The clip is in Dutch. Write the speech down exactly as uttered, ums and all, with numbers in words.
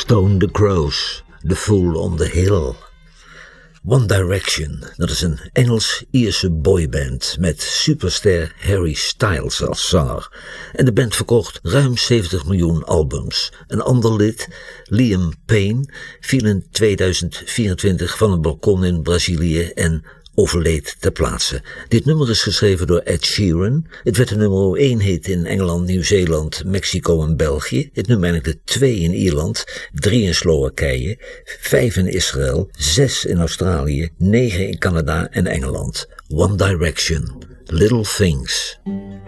Stone the Crows, The Fool on the Hill. One Direction, dat is een Engels-Ierse boyband met superster Harry Styles als zanger. En de band verkocht ruim zeventig miljoen albums. Een ander lid, Liam Payne, viel in tweeduizend vierentwintig van een balkon in Brazilië en overleed ter plaatse. Dit nummer is geschreven door Ed Sheeran. Het werd de nummer één hit in Engeland, Nieuw-Zeeland, Mexico en België. Het nummer eigenlijk de twee in Ierland, drie in Slowakije, vijf in Israël, zes in Australië, negen in Canada en Engeland. One Direction, Little Things.